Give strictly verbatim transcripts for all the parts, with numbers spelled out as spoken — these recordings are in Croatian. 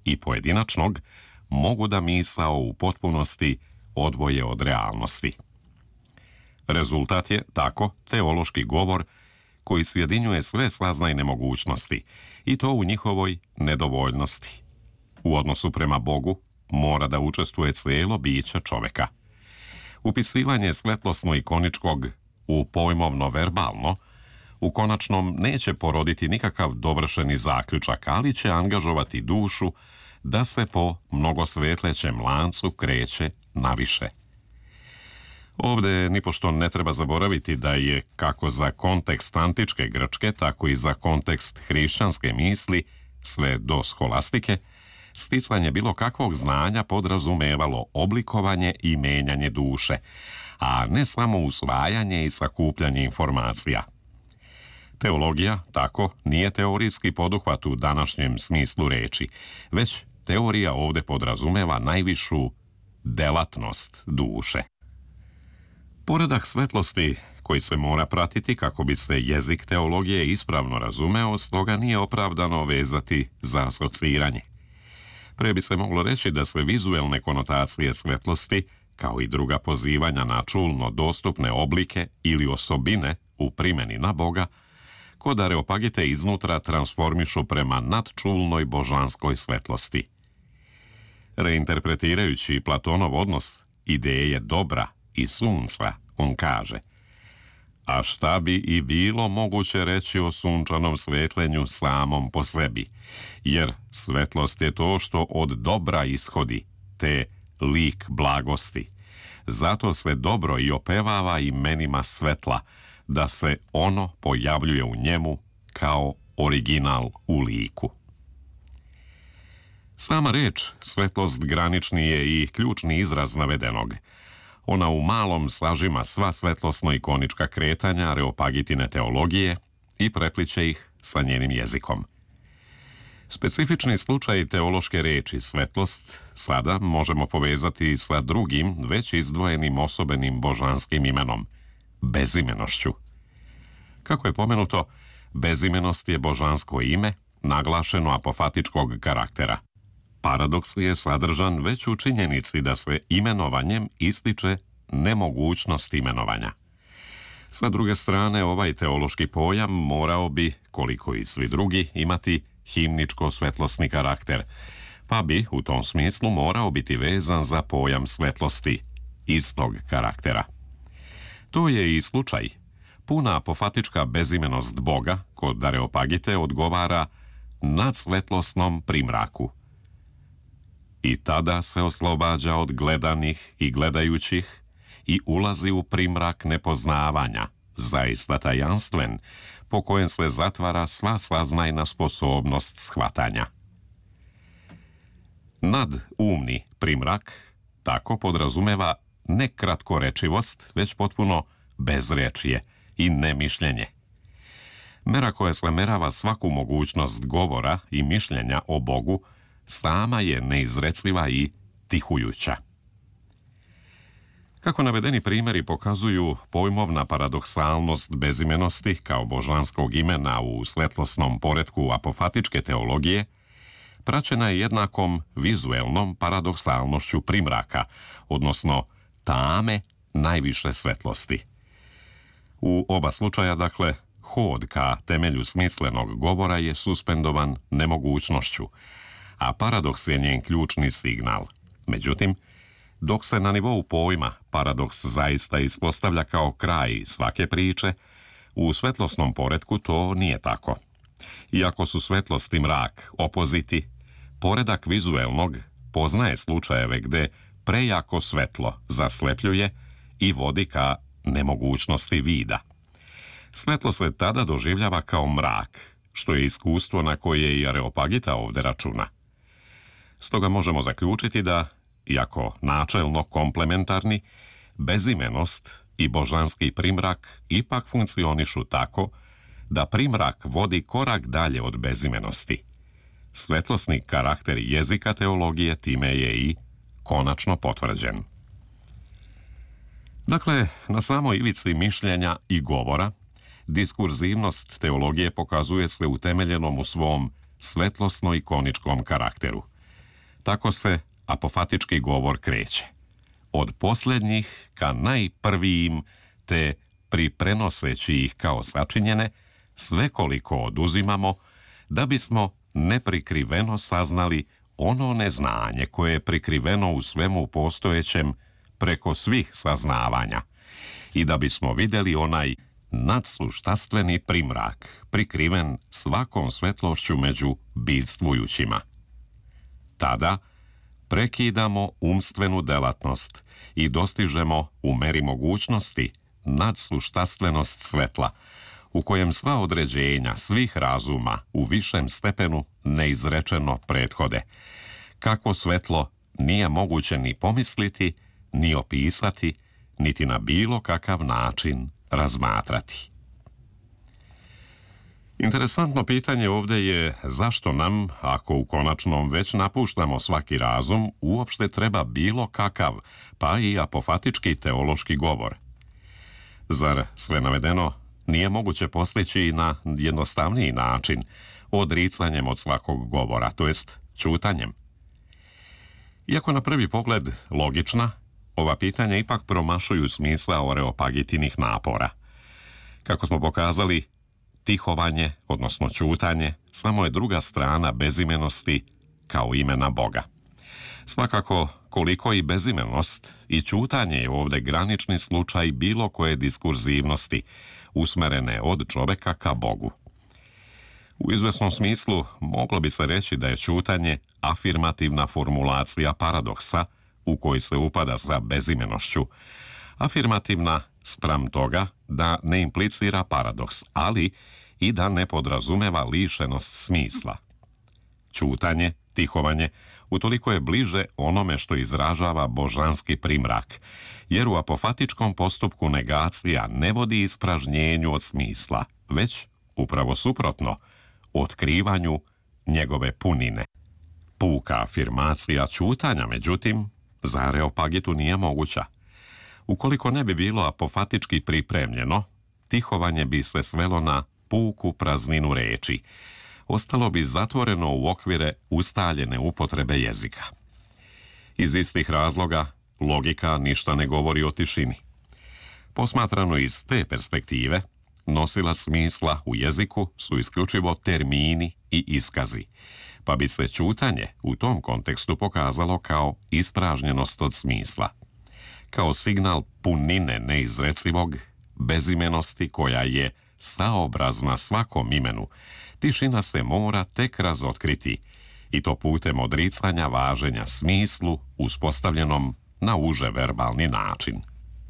i pojedinačnog mogu da misao u potpunosti odvoje od realnosti. Rezultat je tako teološki govor koji sjedinjuje sve saznajne mogućnosti i to u njihovoj nedovoljnosti. U odnosu prema Bogu mora da učestvuje cijelo biće čoveka. Upisivanje svetlosno-ikoničkog u pojmovno-verbalno u konačnom neće poroditi nikakav dovršeni zaključak, ali će angažovati dušu da se po mnogosvetlećem lancu kreće naviše. Ovde nipošto ne treba zaboraviti da je kako za kontekst antičke Grčke, tako i za kontekst hrišćanske misli, sve do skolastike, sticanje bilo kakvog znanja podrazumevalo oblikovanje i menjanje duše, a ne samo usvajanje i sakupljanje informacija. Teologija, tako, nije teorijski poduhvat u današnjem smislu reči, već teorija ovde podrazumeva najvišu delatnost duše. Poredak svetlosti koji se mora pratiti kako bi se jezik teologije ispravno razumeo, stoga nije opravdano vezati za asociranje. Pre bi se moglo reći da se vizuelne konotacije svetlosti, kao i druga pozivanja na čulno dostupne oblike ili osobine u primjeni na Boga, kod Areopagite iznutra transformišu prema nadčulnoj božanskoj svetlosti. Reinterpretirajući Platonov odnos ideje dobra i sunca, on kaže: a šta bi i bilo moguće reći o sunčanom svetlenju samom po sebi, jer svetlost je to što od dobra ishodi, te lik blagosti. Zato se dobro i opevava imenima svetla, da se ono pojavljuje u njemu kao original u liku. Sama reč svetlost granični je i ključni izraz navedenog. Ona u malom sažima sva svetlosno-ikonička kretanja Areopagitine teologije i prepliče ih sa njenim jezikom. Specifični slučaj teološke reči svetlost sada možemo povezati sa drugim, već izdvojenim osobenim božanskim imenom, bezimenošću. Kako je pomenuto, bezimenost je božansko ime, naglašeno apofatičkog karaktera. Paradoks je sadržan već u činjenici da se imenovanjem ističe nemogućnost imenovanja. Sa druge strane, ovaj teološki pojam morao bi, koliko i svi drugi, imati himničko-svetlosni karakter, pa bi u tom smislu morao biti vezan za pojam svetlosti istog karaktera. To je i slučaj. Puna apofatička bezimenost Boga kod Areopagite odgovara nadsvetlosnom primraku. I tada se oslobađa od gledanih i gledajućih i ulazi u primrak nepoznavanja, zaista tajanstven, po kojem se zatvara sva saznajna sposobnost shvatanja. Nadumni primrak tako podrazumeva ne kratkorečivost, već potpuno bezrečje i nemišljenje. Mera koja slamerava svaku mogućnost govora i mišljenja o Bogu sama je neizreciva i tihujuća. Kako navedeni primjeri pokazuju, pojmovna paradoksalnost bezimenosti kao božanskog imena u svetlosnom poretku apofatičke teologije praćena je jednakom vizuelnom paradoksalnošću primraka, odnosno tame najviše svetlosti. U oba slučaja, dakle, hod ka temelju smislenog govora je suspendovan nemogućnošću, a paradoks je njen ključni signal. Međutim, dok se na nivou pojma paradoks zaista ispostavlja kao kraj svake priče, u svetlosnom poretku to nije tako. Iako su svetlost i mrak opoziti, poredak vizuelnog poznaje slučajeve gde prejako svetlo zaslepljuje i vodi ka nemogućnosti vida. Svetlo se tada doživljava kao mrak, što je iskustvo na koje i Areopagita ovde računa. Stoga možemo zaključiti da, iako načelno komplementarni, bezimenost i božanski primrak ipak funkcionišu tako da primrak vodi korak dalje od bezimenosti. Svetlosni karakter jezika teologije time je i konačno potvrđen. Dakle, na samoj ivici mišljenja i govora, diskurzivnost teologije pokazuje se utemeljenom u svom svetlosno-ikoničkom karakteru. Tako se apofatički govor kreće. Od posljednjih ka najprvijim, te priprenoseći ih kao sačinjene, svekoliko oduzimamo, da bismo neprikriveno saznali ono neznanje koje je prikriveno u svemu postojećem preko svih saznavanja i da bismo vidjeli onaj nadsluštastveni primrak prikriven svakom svetlošću među bivstvujućima. Tada prekidamo umstvenu delatnost i dostižemo u meri mogućnosti nadsluštastvenost svetla, u kojem sva određenja svih razuma u višem stepenu neizrečeno prethode. Kako svetlo nije moguće ni pomisliti, ni opisati, niti na bilo kakav način razmatrati. Interesantno pitanje ovdje je zašto nam, ako u konačnom već napuštamo svaki razum, uopšte treba bilo kakav, pa i apofatički teološki govor. Zar sve navedeno nije moguće postići i na jednostavniji način, odricanjem od svakog govora, to jest ćutanjem? Iako na prvi pogled logična, ova pitanja ipak promašuju smisao Areopagitinih napora. Kako smo pokazali, tihovanje, odnosno ćutanje, samo je druga strana bezimenosti kao imena Boga. Svakako, koliko i bezimenost i ćutanje je ovdje granični slučaj bilo koje diskurzivnosti, usmerene od čoveka ka Bogu. U izvesnom smislu moglo bi se reći da je ćutanje afirmativna formulacija paradoksa u koji se upada sa bezimenošću, afirmativna spram toga da ne implicira paradoks, ali i da ne podrazumeva lišenost smisla. Ćutanje, tihovanje, utoliko je bliže onome što izražava božanski primrak, jer u apofatičkom postupku negacija ne vodi ispražnjenju od smisla, već, upravo suprotno, otkrivanju njegove punine. Puka afirmacija ćutanja, međutim, za Areopagitu nije moguća. Ukoliko ne bi bilo apofatički pripremljeno, tihovanje bi se svelo na puku prazninu reči, ostalo bi zatvoreno u okvire ustaljene upotrebe jezika. Iz istih razloga, logika ništa ne govori o tišini. Posmatrano iz te perspektive, nosilac smisla u jeziku su isključivo termini i iskazi, pa bi se ćutanje u tom kontekstu pokazalo kao ispražnjenost od smisla, kao signal punine neizrecivog, bezimenosti koja je saobrazna svakom imenu. Tišina se mora tek razotkriti, i to putem odricanja važenja smislu uspostavljenom na uže verbalni način.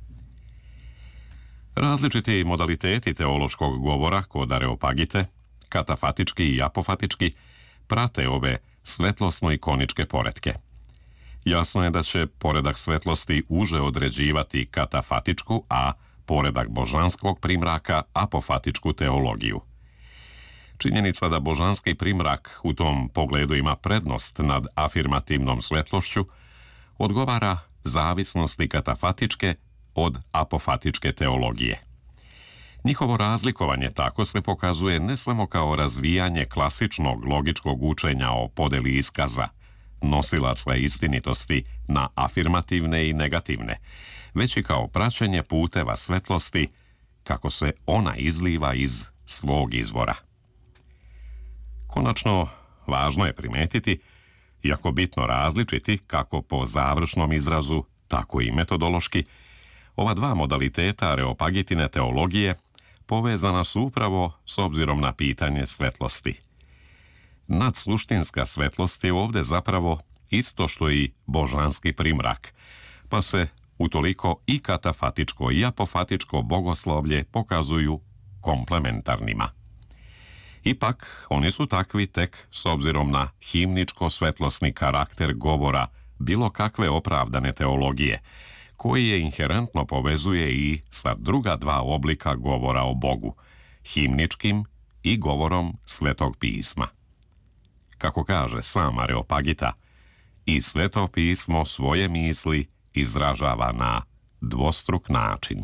Različiti modaliteti teološkog govora kod Areopagite, katafatički i apofatički, prate ove svetlosno-ikoničke poretke. Jasno je da će poredak svetlosti uže određivati katafatičku, a poredak božanskog primraka apofatičku teologiju. Činjenica da božanski primrak u tom pogledu ima prednost nad afirmativnom svetlošću odgovara zavisnosti katafatičke od apofatičke teologije. Njihovo razlikovanje tako se pokazuje ne samo kao razvijanje klasičnog logičkog učenja o podeli iskaza, nosilaca istinitosti na afirmativne i negativne, već i kao praćenje puteva svetlosti kako se ona izliva iz svog izvora. Konačno, važno je primetiti, iako bitno različiti kako po završnom izrazu, tako i metodološki, ova dva modaliteta Areopagitine teologije povezana su upravo s obzirom na pitanje svetlosti. Nadsuštinska svetlost je ovdje zapravo isto što i božanski primrak, pa se utoliko i katafatičko i apofatičko bogoslovlje pokazuju komplementarnima. Ipak, oni su takvi tek s obzirom na himničko-svetlosni karakter govora bilo kakve opravdane teologije, koji je inherentno povezuje i sa druga dva oblika govora o Bogu, himničkim i govorom Svetog pisma. Kako kaže sam Areopagita, i Sveto pismo svoje misli izražava na dvostruk način.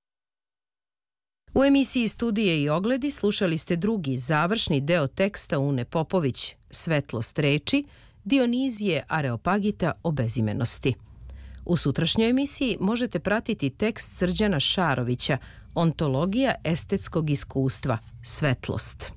U emisiji Studije i ogledi slušali ste drugi, završni deo teksta Une Popović, Svetlost reči, Dionizije Areopagita o bezimenosti. U sutrašnjoj emisiji možete pratiti tekst Srđana Šarovića Ontologija estetskog iskustva, svetlost.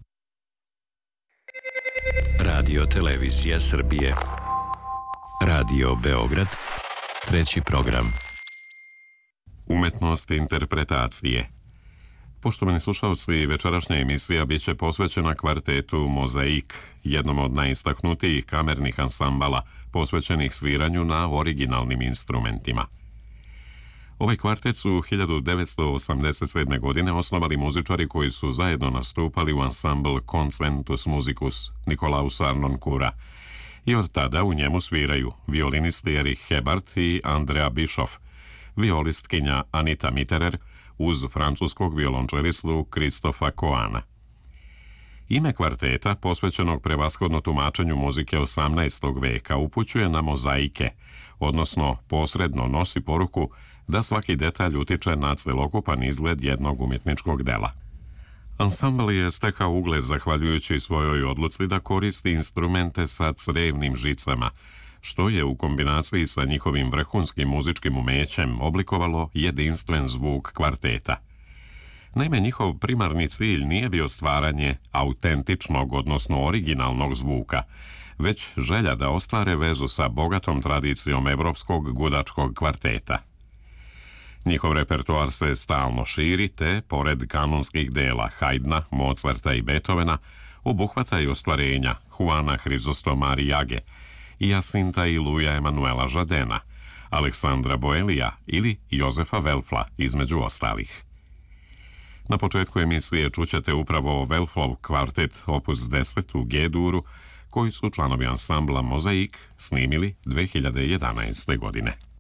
Radio Televizija Srbije. Radio Beograd. Treći program. Umetnost interpretacije. Poštovani slušalci, večerašnja emisija bit će posvećena kvartetu Mozaik, jednom od najistaknutijih kamernih ansambala posvećenih sviranju na originalnim instrumentima. Ovaj kvartet su hiljadu devetsto osamdeset sedme. godine osnovali muzičari koji su zajedno nastupali u ansambl Concentus Musicus Nikolausa Arnonkura i od tada u njemu sviraju violinisti Erich Hebart i Andrea Bischoff, violistkinja Anita Mitterer uz francuskog violončelistu Kristofa Koana. Ime kvarteta, posvećenog prevashodno tumačenju muzike osamnaestog veka, upućuje na mozaike, odnosno posredno nosi poruku da svaki detalj utiče na celokupan izgled jednog umjetničkog dela. Ansambl je stekao ugled zahvaljujući svojoj odluci da koristi instrumente sa crevnim žicama, što je u kombinaciji sa njihovim vrhunskim muzičkim umećem oblikovalo jedinstven zvuk kvarteta. Naime, njihov primarni cilj nije bio stvaranje autentičnog, odnosno originalnog zvuka, već želja da ostvare vezu sa bogatom tradicijom evropskog gudačkog kvarteta. Njihov repertoar se stalno širi, te, pored kanonskih dela Haydna, Mozarta i Beethovena, obuhvata i ostvarenja Juana Hrizostoma Arriage, Jacinta i Louisa Emanuela Jardena, Aleksandra Boelija ili Jozefa Welfla, između ostalih. Na početku emisije čućete upravo Welflov kvartet opus deset u G-duru, koji su članovi ansambla Mozaik snimili dve hiljade jedanaeste. godine.